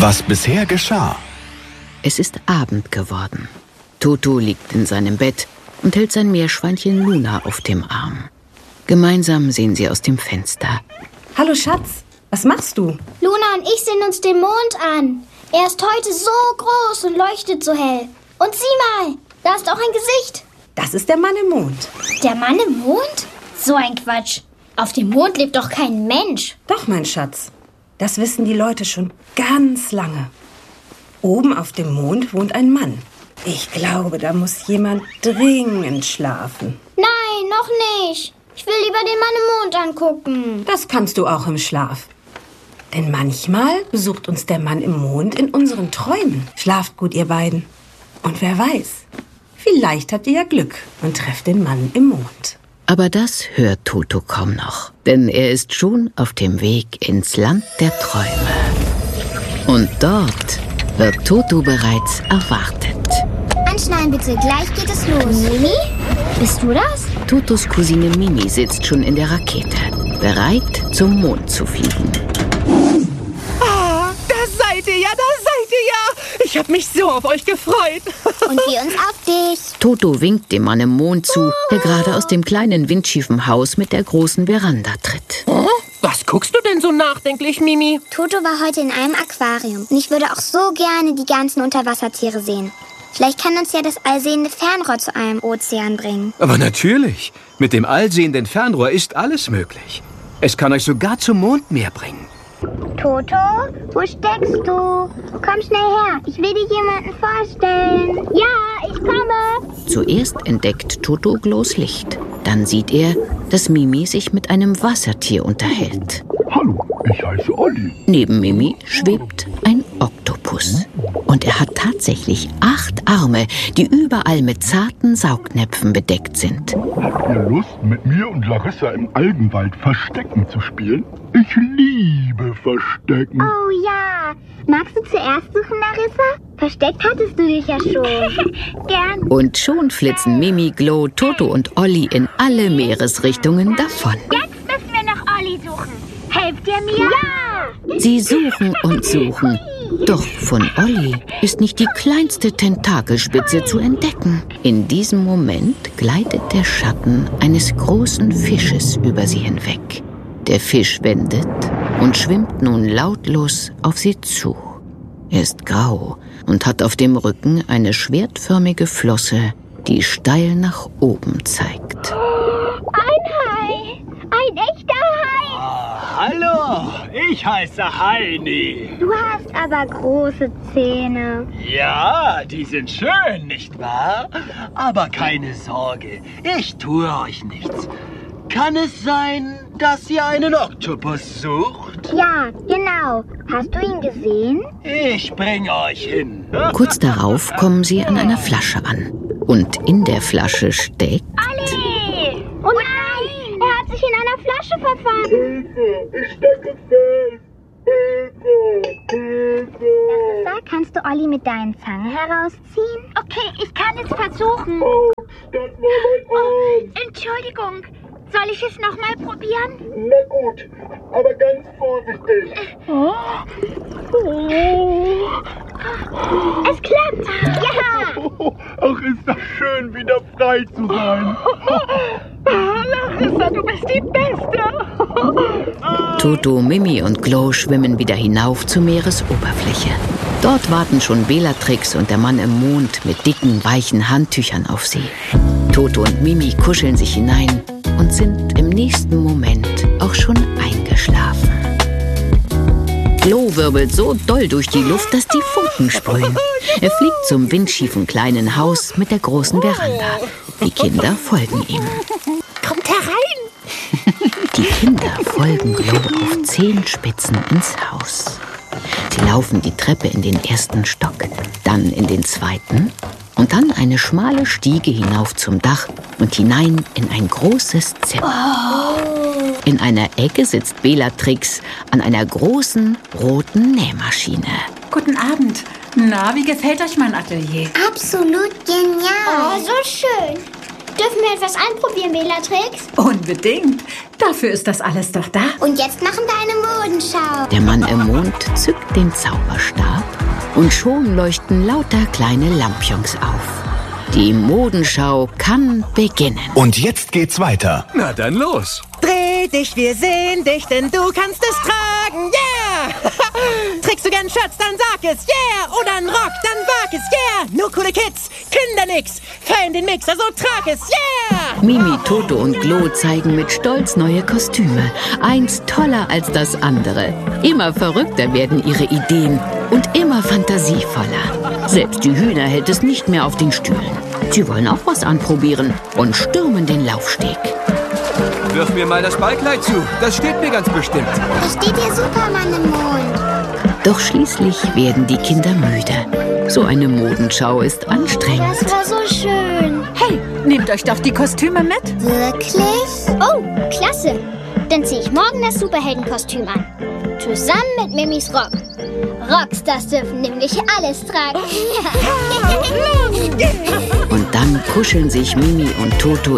Was bisher geschah. Es ist Abend geworden. Toto liegt in seinem Bett und hält sein Meerschweinchen Luna auf dem Arm. Gemeinsam sehen sie aus dem Fenster. Hallo Schatz, was machst du? Luna und ich sehen uns den Mond an. Er ist heute so groß und leuchtet so hell. Und sieh mal, da ist auch ein Gesicht. Das ist der Mann im Mond. Der Mann im Mond? So ein Quatsch. Auf dem Mond lebt doch kein Mensch. Doch, mein Schatz. Das wissen die Leute schon ganz lange. Oben auf dem Mond wohnt ein Mann. Ich glaube, da muss jemand dringend schlafen. Nein, noch nicht. Ich will lieber den Mann im Mond angucken. Das kannst du auch im Schlaf. Denn manchmal besucht uns der Mann im Mond in unseren Träumen. Schlaft gut, ihr beiden. Und wer weiß, vielleicht habt ihr ja Glück und trefft den Mann im Mond. Aber das hört Toto kaum noch, denn er ist schon auf dem Weg ins Land der Träume. Und dort wird Toto bereits erwartet. Anschnallen bitte, gleich geht es los. Mimi, bist du das? Totos Cousine Mimi sitzt schon in der Rakete, bereit zum Mond zu fliegen. Ah, da seid ihr ja, Ich habe mich so auf euch gefreut. Und wir uns auf dich. Toto winkt dem Mann im Mond zu, der gerade aus dem kleinen windschiefen Haus mit der großen Veranda tritt. Was guckst du denn so nachdenklich, Mimi? Toto war heute in einem Aquarium. Und ich würde auch so gerne die ganzen Unterwassertiere sehen. Vielleicht kann uns ja das allsehende Fernrohr zu einem Ozean bringen. Aber natürlich. Mit dem allsehenden Fernrohr ist alles möglich. Es kann euch sogar zum Mondmeer bringen. Toto, wo steckst du? Komm schnell her, ich will dir jemanden vorstellen. Ja, ich komme. Zuerst entdeckt Toto Glos Licht. Dann sieht er, dass Mimi sich mit einem Wassertier unterhält. Hallo, ich heiße Olli. Neben Mimi schwebt ein Oktopus. Und er hat tatsächlich 8 Arme, die überall mit zarten Saugnäpfen bedeckt sind. Habt ihr Lust, mit mir und Larissa im Algenwald Verstecken zu spielen? Ich liebe Verstecken. Oh ja. Magst du zuerst suchen, Larissa? Versteckt hattest du dich ja schon. Gern. Und schon flitzen Mimi, Glo, Toto und Olli in alle Meeresrichtungen davon. Jetzt müssen wir nach Olli suchen. Helft ihr mir? Ja. Sie suchen und suchen. Doch von Olli ist nicht die kleinste Tentakelspitze zu entdecken. In diesem Moment gleitet der Schatten eines großen Fisches über sie hinweg. Der Fisch wendet und schwimmt nun lautlos auf sie zu. Er ist grau und hat auf dem Rücken eine schwertförmige Flosse, die steil nach oben zeigt. Ein Hai. Ein echter Hai. Hallo, ich heiße Heini. Du hast aber große Zähne. Ja, die sind schön, nicht wahr? Aber keine Sorge, ich tue euch nichts. Kann es sein, dass ihr einen Oktopus sucht? Ja, genau. Hast du ihn gesehen? Ich bring euch hin. Kurz darauf kommen sie an einer Flasche an. Und in der Flasche steckt... Olli! Oh nein! Er hat sich in einer Flasche verfangen. Hilfe, ich stecke fest. Hilfe. Larissa, kannst du Olli mit deinen Zangen herausziehen? Okay, ich kann es versuchen. Oh, das war mein Arm. Entschuldigung. Soll ich es nochmal probieren? Na gut, aber ganz vorsichtig. Es klappt! Ja! Ach, ist das schön, wieder frei zu sein. Larissa, du bist die Beste. Toto, Mimi und Glo schwimmen wieder hinauf zur Meeresoberfläche. Dort warten schon Bellatrix und der Mann im Mond mit dicken, weichen Handtüchern auf sie. Toto und Mimi kuscheln sich hinein und sind im nächsten Moment auch schon eingeschlafen. Glo wirbelt so doll durch die Luft, dass die Funken sprühen. Er fliegt zum windschiefen kleinen Haus mit der großen Veranda. Die Kinder folgen ihm. Kommt herein. Die Kinder folgen Glo auf Zehenspitzen ins Haus. Sie laufen die Treppe in den ersten Stock, dann in den zweiten und dann eine schmale Stiege hinauf zum Dach und hinein in ein großes Zimmer. In einer Ecke sitzt Bellatrix an einer großen roten Nähmaschine. Guten Abend. Na, wie gefällt euch mein Atelier? Absolut genial. Oh, so schön. Dürfen wir etwas anprobieren, Bellatrix? Unbedingt. Dafür ist das alles doch da. Und jetzt machen wir eine Modenschau. Der Mann im Mond zückt den Zauberstab und schon leuchten lauter kleine Lampions auf. Die Modenschau kann beginnen. Und jetzt geht's weiter. Na dann los. Dreh dich, wir sehen dich, denn du kannst es tragen, yeah! Trägst du gern Shirts, dann sag es, yeah! Oder ein Rock, dann wag es, yeah! Nur coole Kids, Kinder nix, feiern den Mix, also trag es, yeah! Mimi, Toto und Glo zeigen mit Stolz neue Kostüme. Eins toller als das andere. Immer verrückter werden ihre Ideen und immer fantasievoller. Selbst die Hühner hält es nicht mehr auf den Stühlen. Sie wollen auch was anprobieren und stürmen den Laufsteg. Wirf mir mal das Ballkleid zu. Das steht mir ganz bestimmt. Da steht der Superman im Mond. Doch schließlich werden die Kinder müde. So eine Modenschau ist anstrengend. Das war so schön. Hey, nehmt euch doch die Kostüme mit. Wirklich? Oh, klasse. Dann ziehe ich morgen das Superheldenkostüm an. Zusammen mit Mimis Rock. Rockstars dürfen nämlich alles tragen. Und dann kuscheln sich Mimi und Toto